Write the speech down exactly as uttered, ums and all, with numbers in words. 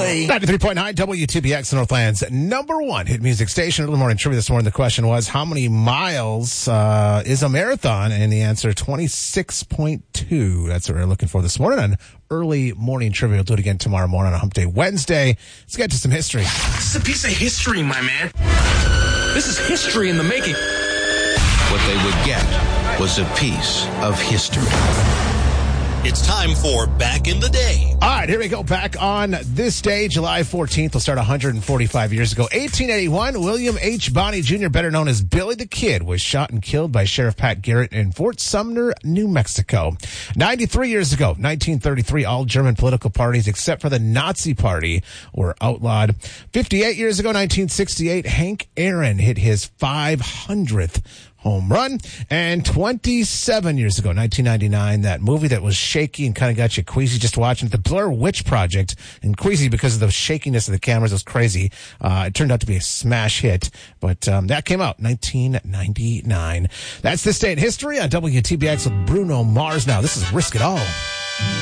play. ninety-three point nine W T B X, Northland's number one hit music station. Early morning trivia this morning. The question was, how many miles uh, is a marathon? And the answer, twenty-six point two. That's what we're looking for this morning on early morning trivia. We'll do it again tomorrow morning on Hump Day Wednesday. Let's get to some history. This is a piece of history, my man. This is history in the making. What they would get was a piece of history. It's time for Back in the Day. All right, here we go. Back on this day, July fourteenth, we'll start one hundred forty-five years ago. eighteen eighty-one, William H. Bonney Junior, better known as Billy the Kid, was shot and killed by Sheriff Pat Garrett in Fort Sumner, New Mexico. ninety-three years ago, nineteen thirty-three, all German political parties except for the Nazi Party were outlawed. fifty-eight years ago, nineteen sixty-eight, Hank Aaron hit his five hundredth home run. And twenty-seven years ago, nineteen ninety-nine, that movie that was shaky and kind of got you queasy just watching it, The Blair Witch Project, and queasy because of the shakiness of the cameras. It was crazy. Uh, it turned out to be a smash hit, but um, that came out nineteen ninety-nine. That's This Day in History on W T B X with Bruno Mars. Now, this is Risk It All.